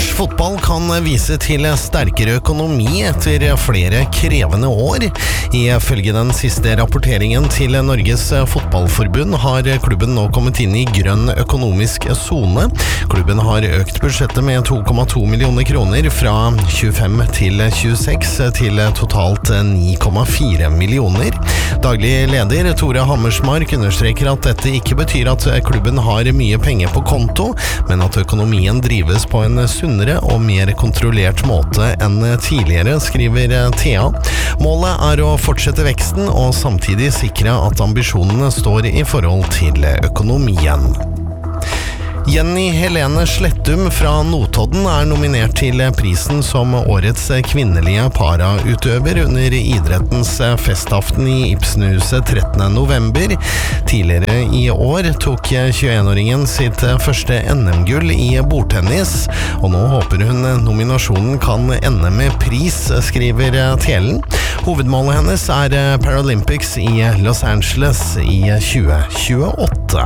Norsk fotball kan vise til sterkere økonomi etter flere krevende år. Ifølge den siste rapporteringen til Norges fotballforbund har klubben nå kommet inn i grønn økonomisk zone. Klubben har økt budsjettet med 2,2 millioner kroner fra 25 til 26 til totalt 9,4 millioner. Daglig leder Tore Hammersmark understreker at dette ikke betyr at klubben har mye penger på konto, men at økonomien drives på en sunnere og mer kontrollert måte enn tidligere, skriver Thea. Målet er å fortsette veksten og samtidig sikre at ambisjonene står i forhold til økonomien. Jenny Helene Slettum fra Notodden er nominert til prisen som årets kvinnelige parautøver under idrettens festaften i Ibsenhuset 13. november. Tidligere i år tok 21-åringen sitt første NM-gull i bordtennis, og nå håper hun nominasjonen kan ende med pris, skriver Telen. Hovedmålet hennes er Paralympics i Los Angeles i 2028.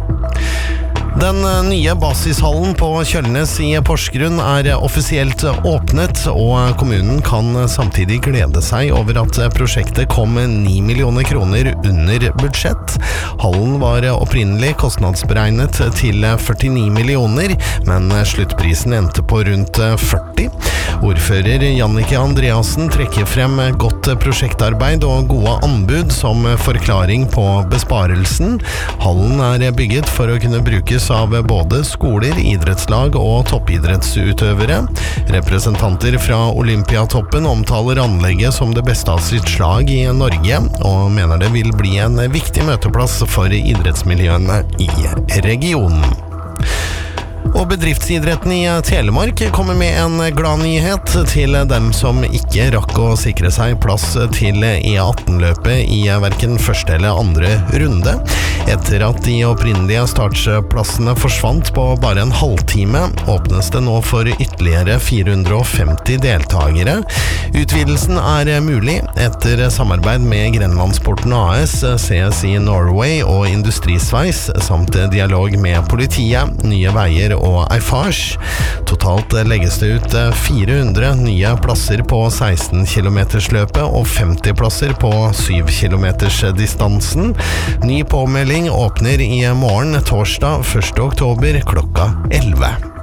Den nye basishallen på Kjølnes i Porsgrunn er offisielt åpnet, og kommunen kan samtidig glede seg over at prosjektet kom 9 millioner kroner under budsjett. Hallen var opprinnelig kostnadsberegnet til 49 millioner, men sluttprisen endte på rundt 40. Ordfører Jannike Andreassen trekker frem godt prosjektarbeid og gode anbud som forklaring på besparelsen. Hallen er bygget for å kunne brukes av både skoler, idrettslag og toppidrettsutøvere. Representanter fra Olympiatoppen omtaler anlegget som det beste av sitt slag i Norge, og mener det vil bli en viktig møteplass for idrettsmiljøene i regionen. Og bedriftsidretten i Telemark kommer med en glad nyhet til dem som ikke rakk å sikre seg plass til E18-løpet i hverken første eller andre runde. Etter at de opprinnelige startplassene forsvant på bare en halvtime, åpnes det nå for ytterligere 450 deltagere. Utvidelsen er mulig etter samarbeid med Grenlandsporten AS, CSI Norway og Industrisveis, samt dialog med politiet, Nye Veier og Eiffage. Totalt legges det ut 400 nye plasser på 16 km-løpet og 50 plasser på 7 km-distansen. Ny påmelding åpner i morgen, torsdag 1. oktober klokka 11.